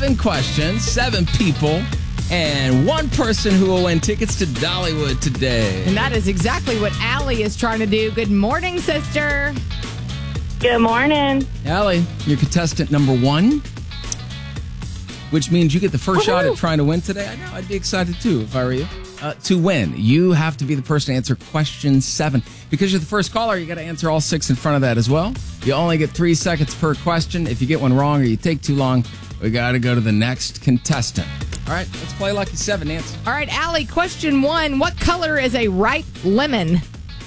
7 questions, 7 people, and 1 person who will win tickets to Dollywood today. And that is exactly what Allie is trying to do. Good morning, sister. Good morning. Allie, you're contestant number 1, which means you get the first shot at trying to win today. I know, I'd be excited too if I were you. To win, you have to be the person to answer question 7. Because you're the first caller, you got to answer all 6 in front of that as well. You only get 3 seconds per question. If you get one wrong or you take too long, we got to go to the next contestant. All right, let's play Lucky 7, Nancy. All right, Allie, question 1. What color is a ripe lemon?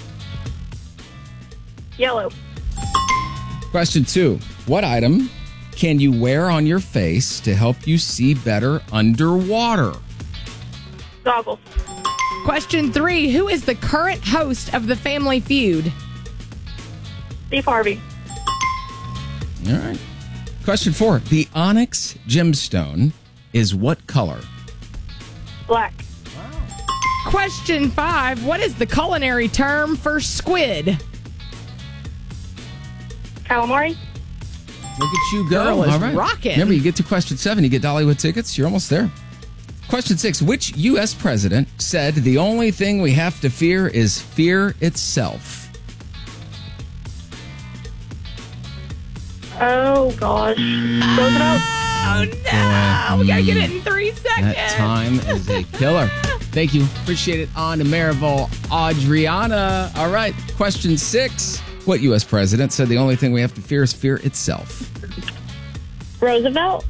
Yellow. Question 2. What item can you wear on your face to help you see better underwater? Goggles. Question 3. Who is the current host of The Family Feud? Steve Harvey. All right. Question 4. The onyx gemstone is what color? Black. Question 5. What is the culinary term for squid? Calamari. Look at you go. Girl is All right. rocking. Remember, you get to question 7, you get Dollywood tickets. You're almost there. Question 6. Which U.S. president said the only thing we have to fear is fear itself? Oh, gosh. Roosevelt. Oh, no. We got to get it in 3 seconds. That time is a killer. Thank you. Appreciate it. On to Maribel Adriana. All right. Question 6. What U.S. president said the only thing we have to fear is fear itself? Roosevelt.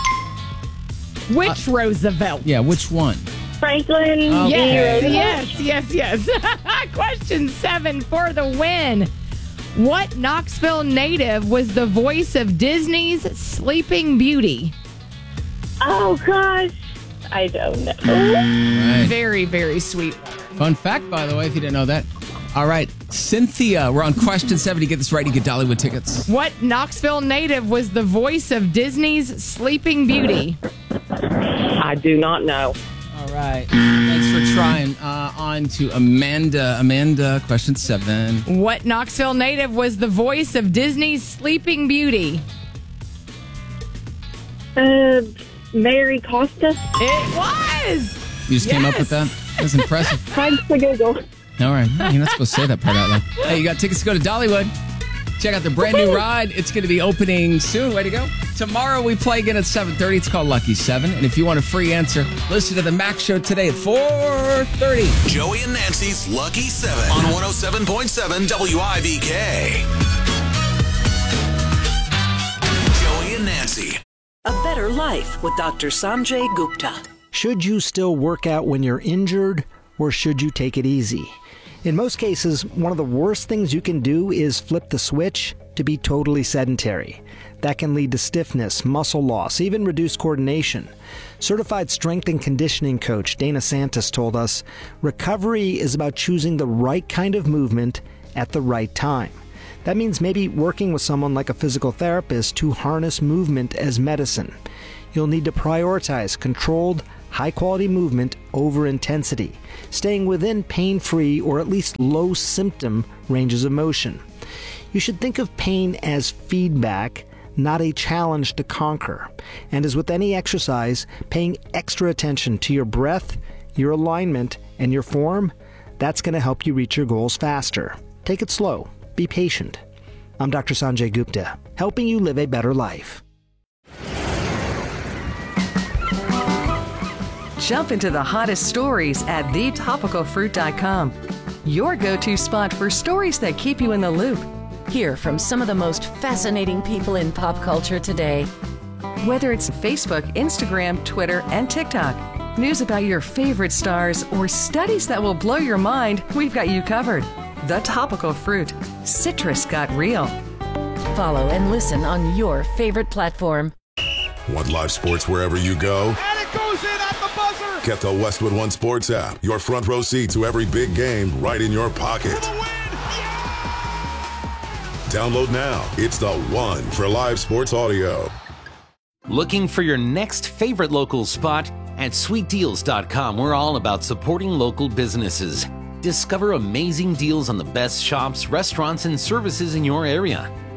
Which Roosevelt? Yeah, which one? Franklin. Okay. Yes. Question 7 for the win. What Knoxville native was the voice of Disney's Sleeping Beauty? Oh, gosh. I don't know. Right. Very, very sweet. Fun fact, by the way, if you didn't know that. All right, Cynthia, we're on question 7. You get this right, you get Dollywood tickets. What Knoxville native was the voice of Disney's Sleeping Beauty? I do not know. All right, thanks for trying. On to Amanda. Amanda, question 7. What Knoxville native was the voice of Disney's Sleeping Beauty? Mary Costa. It was! You just came up with that? That's impressive. Thanks for Google. All right, you're not supposed to say that part out loud. Hey, you got tickets to go to Dollywood. Check out the brand new ride. It's going to be opening soon. Way to go. Tomorrow we play again at 7:30. It's called Lucky 7. And if you want a free answer, listen to the Max Show today at 4:30. Joey and Nancy's Lucky 7 on 107.7 WIVK. Joey and Nancy. A better life with Dr. Sanjay Gupta. Should you still work out when you're injured, or should you take it easy? In most cases, one of the worst things you can do is flip the switch to be totally sedentary. That can lead to stiffness, muscle loss, even reduced coordination. Certified strength and conditioning coach Dana Santos told us, recovery is about choosing the right kind of movement at the right time. That means maybe working with someone like a physical therapist to harness movement as medicine. You'll need to prioritize controlled, high-quality movement over intensity, staying within pain-free or at least low-symptom ranges of motion. You should think of pain as feedback, not a challenge to conquer. And as with any exercise, paying extra attention to your breath, your alignment, and your form, that's going to help you reach your goals faster. Take it slow. Be patient. I'm Dr. Sanjay Gupta, helping you live a better life. Jump into the hottest stories at thetopicalfruit.com. Your go-to spot for stories that keep you in the loop. Hear from some of the most fascinating people in pop culture today. Whether it's Facebook, Instagram, Twitter, and TikTok, news about your favorite stars, or studies that will blow your mind, we've got you covered. The Topical Fruit. Citrus got real. Follow and listen on your favorite platform. Want live sports wherever you go? And it goes in at the buzzer! Get the Westwood One Sports app. Your front row seat to every big game right in your pocket. For the win! Yeah! Download now. It's the one for live sports audio. Looking for your next favorite local spot? At sweetdeals.com, we're all about supporting local businesses. Discover amazing deals on the best shops, restaurants, and services in your area.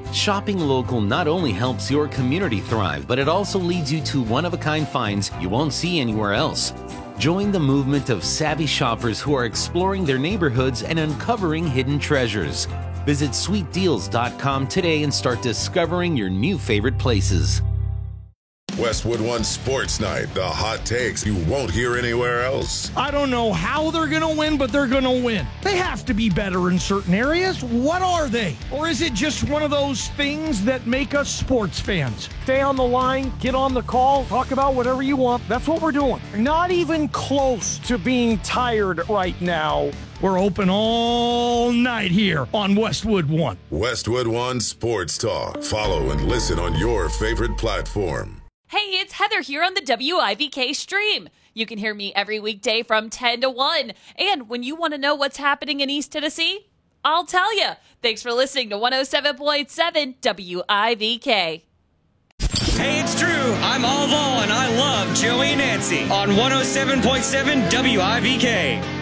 Shopping local not only helps your community thrive, but it also leads you to one-of-a-kind finds you won't see anywhere else. Join the movement of savvy shoppers who are exploring their neighborhoods and uncovering hidden treasures. Visit sweetdeals.com today and start discovering your new favorite places. Westwood One Sports Night, the hot takes you won't hear anywhere else. I don't know how they're going to win, but they're going to win. They have to be better in certain areas. What are they? Or is it just one of those things that make us sports fans? Stay on the line, get on the call, talk about whatever you want. That's what we're doing. Not even close to being tired right now. We're open all night here on Westwood One. Westwood One Sports Talk. Follow and listen on your favorite platform. Hey, it's Heather here on the WIVK stream. You can hear me every weekday from 10 to 1. And when you want to know what's happening in East Tennessee, I'll tell you. Thanks for listening to 107.7 WIVK. Hey, it's Drew. I'm All Vol, and I love Joey and Nancy on 107.7 WIVK.